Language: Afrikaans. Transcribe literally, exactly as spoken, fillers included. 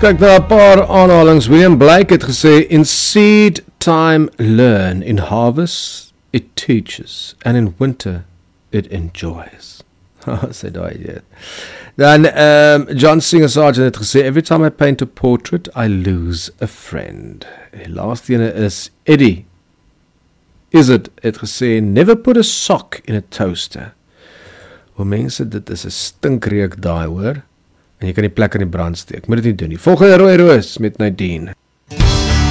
kyk na 'n paar aanhalings. William Blake het gesê, in seed time learn, in harvest it teaches, and in winter it enjoys. Sê daai dit. Dan um, John Singer Sargent het gesê, every time I paint a portrait, I lose a friend. Die laaste ene is Eddie Is it het gesê, never put a sock in a toaster. O mense, dit is 'n stinkreuk daai hoor. En jy kan die plek in die brand steek. Moet dit nie doen nie. Volgende Rooi Roos met Nadine.